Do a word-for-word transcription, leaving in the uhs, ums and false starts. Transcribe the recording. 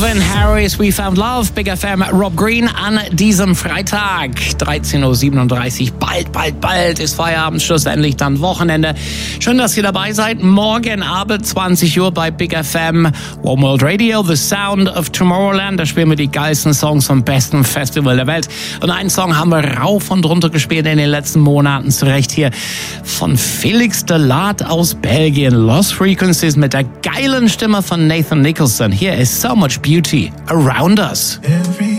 Calvin Harris, We Found Love, Big F M, Rob Green an diesem Freitag, dreizehn Uhr siebenunddreißig. Bald, bald, bald ist Feierabend, schlussendlich dann Wochenende. Schön, dass ihr dabei seid. Morgen Abend, zwanzig Uhr bei Big F M, One World Radio, The Sound of Tomorrowland. Da spielen wir die geilsten Songs vom besten Festival der Welt. Und einen Song haben wir rauf und runter gespielt in den letzten Monaten. Zurecht hier von Felix de Laat aus Belgien. Lost Frequencies mit der geilen Stimme von Nathan Nicholson. Hier ist So Much Beauty Around Us. Every